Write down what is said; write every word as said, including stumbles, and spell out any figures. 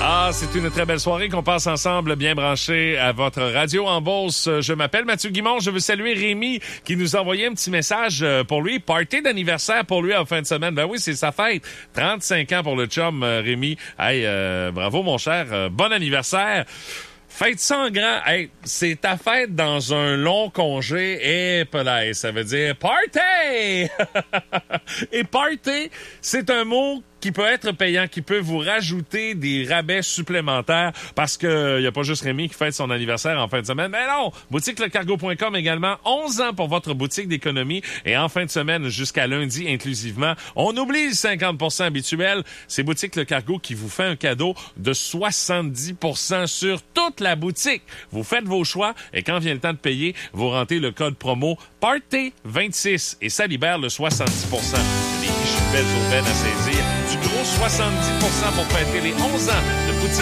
Ah, c'est une très belle soirée qu'on passe ensemble, bien branché à votre radio en Beauce. Je m'appelle Mathieu Guimond. Je veux saluer Rémi qui nous a envoyé un petit message pour lui. Party d'anniversaire pour lui en fin de semaine. Ben oui, c'est sa fête. trente-cinq ans pour le chum, Rémi. Hey, euh, bravo mon cher. Euh, bon anniversaire. Fête ça en grand. Hey, c'est ta fête dans un long congé. Et hey, ça veut dire party! Et party, c'est un mot qui peut être payant, qui peut vous rajouter des rabais supplémentaires parce que y a pas juste Rémi qui fête son anniversaire en fin de semaine. Mais non! boutique le cargo point com également. onze ans pour votre boutique d'économie. Et en fin de semaine, jusqu'à lundi inclusivement, on oublie le cinquante pour cent habituel. C'est Boutique Le Cargo qui vous fait un cadeau de soixante-dix pour cent sur toute la boutique. Vous faites vos choix et quand vient le temps de payer, vous rentrez le code promo Party vingt-six et ça libère le soixante-dix pour cent. Des fichues belles aubaines à saisir. Du gros soixante-dix pour cent pour fêter les onze ans de Boutique